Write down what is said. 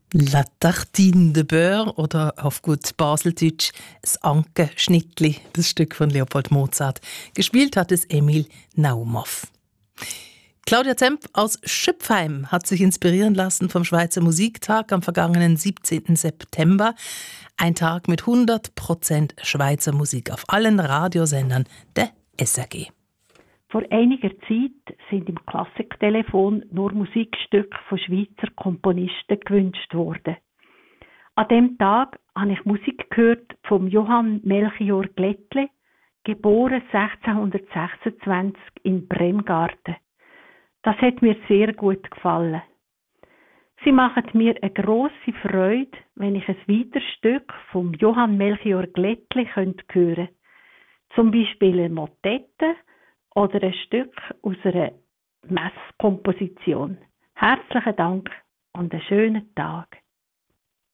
La Tartine de Beurre oder auf gut Baseldeutsch das Ankenschnittli, das Stück von Leopold Mozart. Gespielt hat es Emil Naumoff. Claudia Zemp aus Schüpfheim hat sich inspirieren lassen vom Schweizer Musiktag am vergangenen 17. September. Ein Tag mit 100% Schweizer Musik auf allen Radiosendern der SRG. Vor einiger Zeit sind im Klassiktelefon nur Musikstücke von Schweizer Komponisten gewünscht worden. An dem Tag habe ich Musik gehört vom Johann Melchior Glättli, geboren 1626 in Bremgarten. Das hat mir sehr gut gefallen. Sie machen mir eine grosse Freude, wenn ich ein weiteres Stück vom Johann Melchior Glättli hören könnte. Zum Beispiel eine Motette oder ein Stück aus einer Messkomposition. Herzlichen Dank und einen schönen Tag.